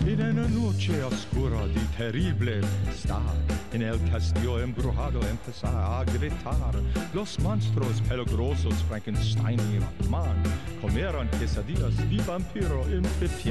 En una noche oscura de terrible tempestad, en el castillo embrujado empezó a gritar. Los monstruos peligrosos Frankenstein y Batman comieron quesadillas de vampiro en